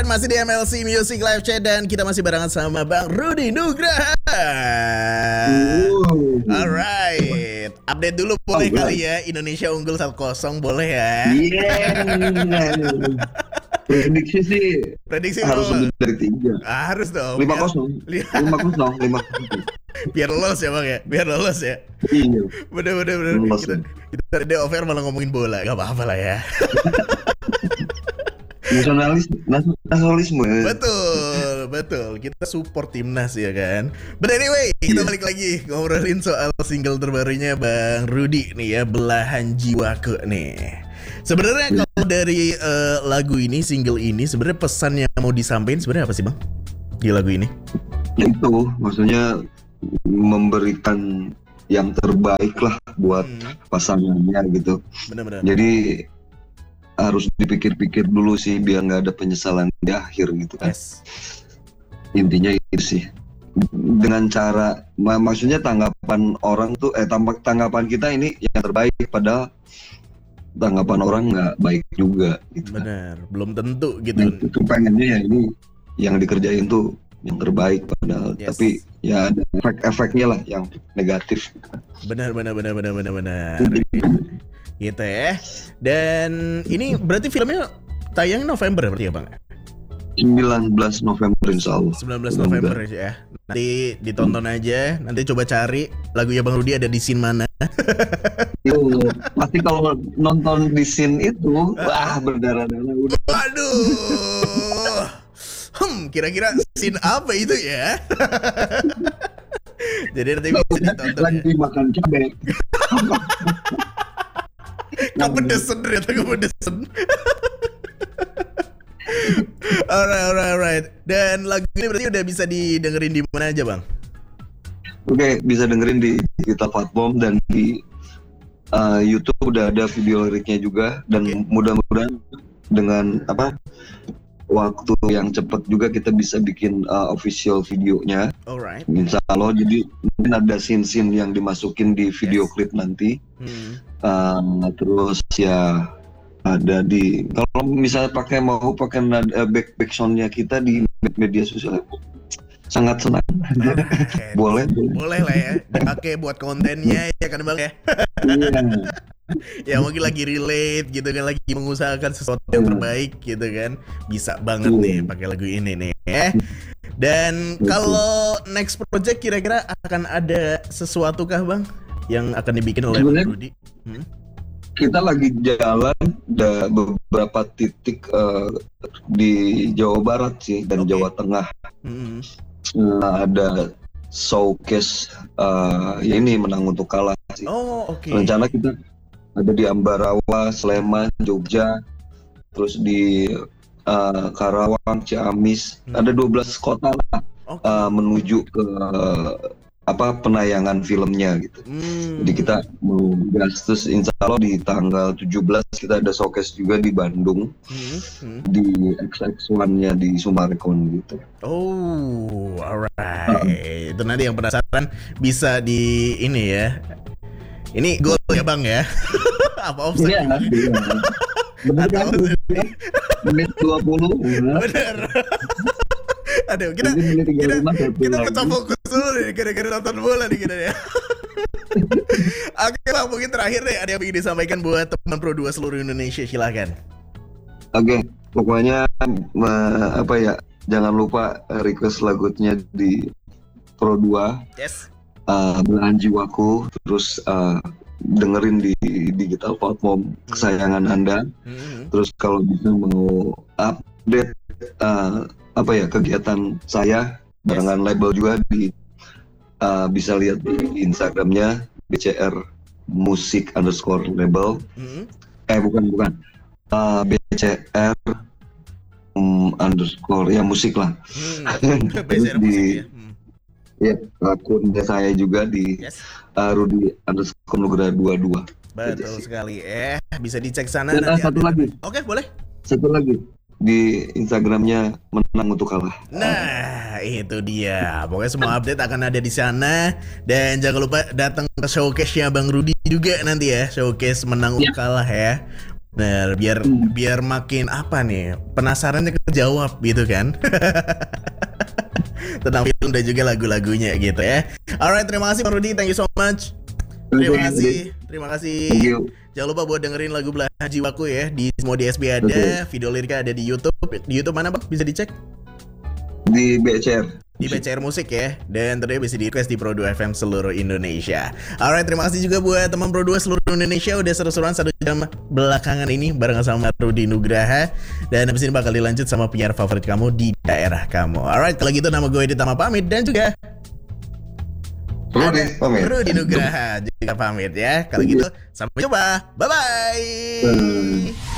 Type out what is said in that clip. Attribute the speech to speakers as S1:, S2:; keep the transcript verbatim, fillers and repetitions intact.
S1: masih di M L C Music Live Chat dan kita masih barengan sama Bang Rudy Nugraha.
S2: Uh.
S1: Alright, update dulu boleh oh, kali ya. Indonesia unggul satu kosong boleh ya?
S2: Iya. Yeah. Prediksi sih.
S1: Prediksi
S2: harus lebih dari tiga.
S1: Ah, harus dong.
S2: Lima kosong. Lima kosong. Lima kosong.
S1: Biar lolos ya bang ya. Biar lolos ya.
S2: Iya.
S1: Bener bener bener. Kita kita di over malah ngomongin bola. Gak apa-apa lah ya.
S2: Nasionalis, nasionalisme.
S1: Betul, betul. Kita support timnas ya kan. But anyway, kita yeah. balik lagi ngobrolin soal single terbarunya Bang Rudy nih ya, Belahan Jiwaku nih. Sebenarnya yeah. kalau dari uh, lagu ini, single ini, sebenarnya pesan yang mau disampaikan sebenarnya apa sih Bang di lagu ini?
S2: Itu maksudnya memberikan yang terbaik lah buat hmm. pasangannya gitu.
S1: Benar-benar.
S2: Jadi harus dipikir-pikir dulu sih biar nggak ada penyesalan di akhir gitu kan.
S1: Yes.
S2: Intinya itu sih. Dengan cara, mak- maksudnya tanggapan orang tuh, eh tanggapan kita ini yang terbaik, padahal tanggapan orang nggak baik juga. Gitu.
S1: Benar, belum tentu gitu.
S2: Nah, itu pengennya ya ini yang dikerjain tuh yang terbaik padahal, yes. tapi ya ada efek-efeknya lah yang negatif.
S1: Benar, benar, benar, benar, benar, benar. Gitu ya. Dan ini berarti filmnya tayang November berarti ya Bang?
S2: sembilan belas November insya Allah.
S1: sembilan belas November ya. Nanti ditonton aja. Nanti coba cari lagunya Bang Rudy ada di scene mana.
S2: Yo, pasti kalau nonton di scene itu wah berdarah-darah udah.
S1: Waduh. Hmm, kira-kira scene apa itu ya? Jadi nanti bisa ditonton.
S2: Lagi ya. Makan cabai.
S1: Kepedesan ternyata kepedesan. Alright, alright, alright. Dan lagu ini berarti udah bisa didengerin di mana aja Bang?
S2: Oke, okay, bisa dengerin di digital platform dan di uh, YouTube udah ada video liriknya juga. Dan okay. mudah-mudahan dengan apa waktu yang cepat juga kita bisa bikin uh, official videonya.
S1: Alright.
S2: Insya Allah, jadi mungkin ada scene-scene yang dimasukin di video yes. klip nanti. Hmm. Uh, terus ya ada di kalau misalnya pakai mau pakai uh, back back soundnya kita di media sosial sangat senang.
S1: Okay. boleh, boleh lah ya dipakai buat kontennya ya kan Bang ya. Ya mungkin lagi relate gitu kan, lagi mengusahakan sesuatu yang terbaik gitu kan, bisa banget nih pakai lagu ini nih ya. Dan kalau next project kira-kira akan ada sesuatu kah Bang yang akan dibikin oleh Bang Rudy? Hmm?
S2: Kita lagi jalan ada beberapa titik uh, di Jawa Barat sih dan okay. Jawa Tengah. Hmm. Nah, ada showcase uh, ya ini menang untuk kalah sih.
S1: Oh, oke. Okay.
S2: Rencana kita ada di Ambarawa, Sleman, Jogja, terus di uh, Karawang, Ciamis, hmm. ada dua belas kota lah okay. uh, menuju ke uh, apa penayangan filmnya gitu. Hmm. Jadi kita mau gas terus insya Allah di tanggal tujuh belas kita ada showcase juga di Bandung, hmm. Hmm. di X X one-nya di Sumarekon gitu.
S1: Oh, alright. Uh. Itu nanti yang penasaran bisa di ini ya. Ini gol ya Bang ya? Apa offside?
S2: Iya, iya. Bener kan? Menit dua puluh.
S1: Bener. Aduh, kita kita, kita pecah fokus dulu nih, kira-kira nonton bola nih kita ya. Oke Bang, mungkin terakhir deh, ada yang ingin disampaikan buat teman Pro dua seluruh Indonesia, silakan.
S2: Oke, pokoknya apa ya, jangan lupa request lagunya di Pro dua.
S1: Yes.
S2: Uh, Belahan Jiwaku, terus uh, dengerin di digital platform hmm. kesayangan Anda. Hmm. Terus kalau bisa mau update uh, apa ya kegiatan saya barengan yes. label juga di uh, bisa lihat di Instagramnya B C R Musik underscore label. Hmm. Eh bukan bukan uh, B C R um, underscore ya musik lah. Hmm. B C R
S1: di, musik ya.
S2: Ya, akunnya saya juga di yes. uh, Rudy underscore Nugraha dua puluh dua.
S1: Betul sekali. Eh, bisa dicek sana.
S2: Dan nanti satu ada. lagi.
S1: Oke, boleh.
S2: Satu lagi di Instagramnya menang untuk kalah.
S1: Nah, itu dia. Pokoknya semua update akan ada di sana. Dan jangan lupa datang ke showcase-nya Bang Rudy juga nanti ya. Showcase menang untuk ya. kalah ya. Bener, biar
S2: Hmm.
S1: biar makin apa nih, penasarannya kejawab gitu kan. Tentang film dan juga lagu-lagunya gitu ya. Alright, terima kasih Bang Rudi, thank you so much. Terima
S2: Oke,
S1: kasih, terima kasih.
S2: Thank you.
S1: Jangan lupa buat dengerin lagu Belahan Jiwaku ya. Di semua D S B ada, video liriknya ada di YouTube. Di YouTube mana Bang? Bisa dicek?
S2: Di B C R.
S1: Di B C R Musik ya. Dan tentunya bisa di request di Pro dua F M seluruh Indonesia. Alright, terima kasih juga buat teman Pro dua seluruh Indonesia. Udah seru-seruan satu jam belakangan ini bareng sama Rudi Nugraha. Dan habis ini bakal dilanjut sama penyiar favorit kamu di daerah kamu. Alright, kalau gitu nama gue Ditama pamit. Dan juga
S2: Rudi pamit.
S1: Rudi Nugraha juga pamit ya. Kalau gitu sampai jumpa. Bye-bye.
S2: Hmm.